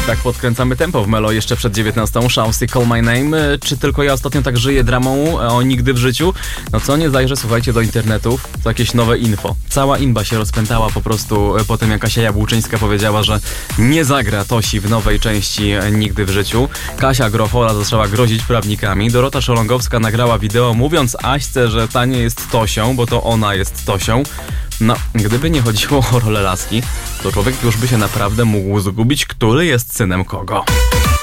Tak podkręcamy tempo w Melo jeszcze przed 19. Shousty Call My Name. Czy tylko ja ostatnio tak żyję dramą o nigdy w życiu? No co nie zajrzę, słuchajcie, do internetów, to jakieś nowe info. Cała inba się rozpętała po prostu po tym, jak Kasia Jabłczyńska powiedziała, że nie zagra Tosi w nowej części Nigdy w życiu. Kasia Grochola zaczęła grozić prawnikami. Dorota Szolongowska nagrała wideo mówiąc Aśce, że ta nie jest Tosią, bo to ona jest Tosią. No, gdyby nie chodziło o rolę laski, to człowiek już by się naprawdę mógł zgubić, który jest synem kogo.